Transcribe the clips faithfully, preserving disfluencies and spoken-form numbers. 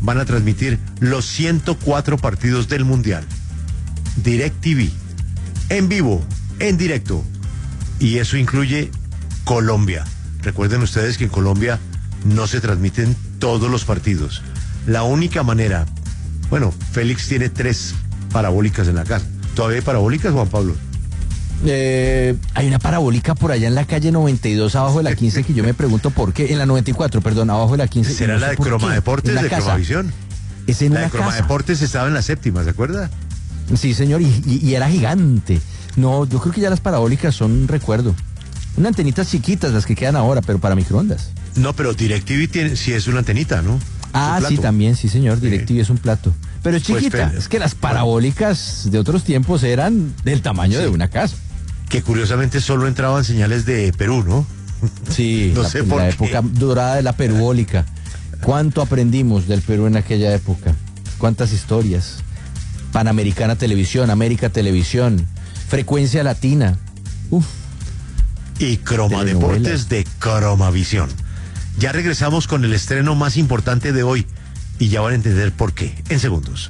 van a transmitir los ciento cuatro partidos del Mundial. DirecTV, en vivo, en directo. Y eso incluye Colombia. Recuerden ustedes que en Colombia no se transmiten todos los partidos. La única manera, bueno, Félix tiene tres parabólicas en la casa. ¿Todavía hay parabólicas, Juan Pablo? Eh, hay una parabólica por allá en la calle noventa y dos, abajo de la quince, que yo me pregunto por qué. En la noventa y cuatro, perdón, abajo de la quince. ¿Será no la de Croma Deportes, de Cromavisión? Es en la una de Croma casa. Deportes estaba en la séptima, ¿se acuerda? Sí, señor, y, y, y era gigante. No, yo creo que ya las parabólicas son un recuerdo. Unas antenitas chiquitas las que quedan ahora, pero para microondas. No, pero DirecTV tiene, sí es una antenita, ¿no? Ah, sí, también, sí, señor, DirecTV sí. Es un plato. Pero es chiquita, pues, es que las parabólicas de otros tiempos eran del tamaño sí. de una casa. Que curiosamente solo entraban señales de Perú, ¿no? Sí, no la, sé por la qué. Época dorada de la perubólica. ¿Cuánto aprendimos del Perú en aquella época? ¿Cuántas historias? Panamericana Televisión, América Televisión, Frecuencia Latina. Uf. Y Croma Deportes de Cromavisión. Ya regresamos con el estreno más importante de hoy y ya van a entender por qué en segundos.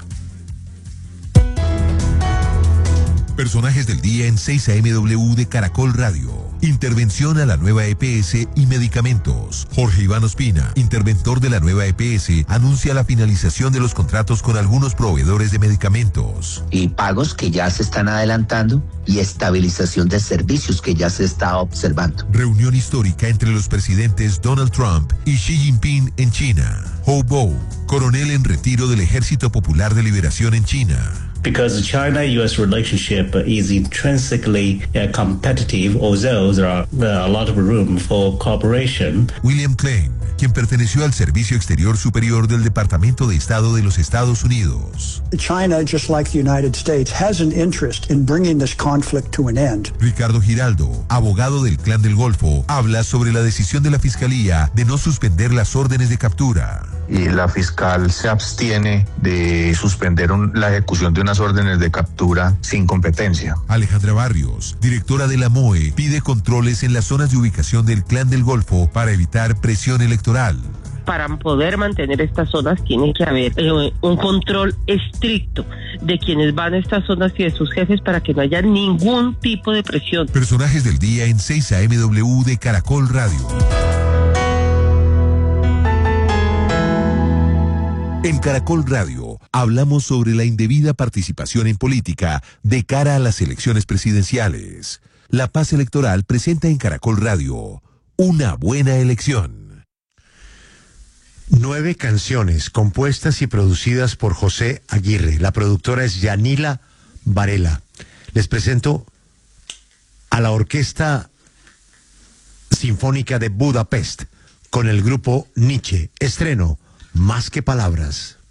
Personajes del día en seis A M W de Caracol Radio. Intervención a la nueva E P S y medicamentos. Jorge Iván Ospina, interventor de la nueva E P S, anuncia la finalización de los contratos con algunos proveedores de medicamentos. Y pagos que ya se están adelantando y estabilización de servicios que ya se está observando. Reunión histórica entre los presidentes Donald Trump y Xi Jinping en China. Hou Bo, coronel en retiro del Ejército Popular de Liberación en China. Because the China-U S relationship is intrinsically uh, competitive, although there are uh, a lot of room for cooperation. William Klein, quien perteneció al Servicio Exterior Superior del Departamento de Estado de los Estados Unidos. China, just like the United States, has an interest in bringing this conflict to an end. Ricardo Giraldo, abogado del Clan del Golfo, habla sobre la decisión de la Fiscalía de no suspender las órdenes de captura. Y la fiscal se abstiene de suspender un, la ejecución de unas órdenes de captura sin competencia. Alejandra Barrios, directora de la M O E, pide controles en las zonas de ubicación del Clan del Golfo para evitar presión electoral. Para poder mantener estas zonas tiene que haber eh, un control estricto de quienes van a estas zonas y de sus jefes para que no haya ningún tipo de presión. Personajes del día en seis A M W de Caracol Radio. En Caracol Radio hablamos sobre la indebida participación en política de cara a las elecciones presidenciales. La Paz Electoral presenta en Caracol Radio una buena elección. Nueve canciones compuestas y producidas por José Aguirre. La productora es Yanila Varela. Les presento a la Orquesta Sinfónica de Budapest con el grupo Nietzsche. Estreno, Más que Palabras.